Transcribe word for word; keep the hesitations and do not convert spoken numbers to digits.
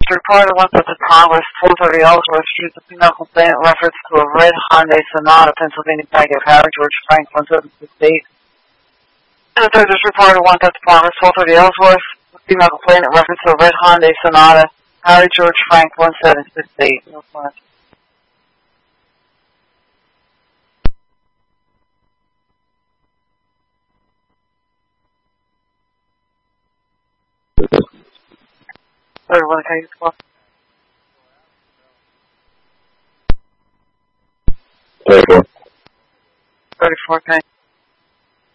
Report of one that the Congress four thirty Ellsworth Street, the female complainant reference to a red Hyundai Sonata, Pennsylvania Packet, Harry George Frank, one seventy-six eight. And the third is report of one that the Congress four thirty Ellsworth, the female complainant reference to a red Hyundai Sonata, Harry George Frank, one seven six eight. No point. thirty-one, can you call? thirty-four. thirty-four, can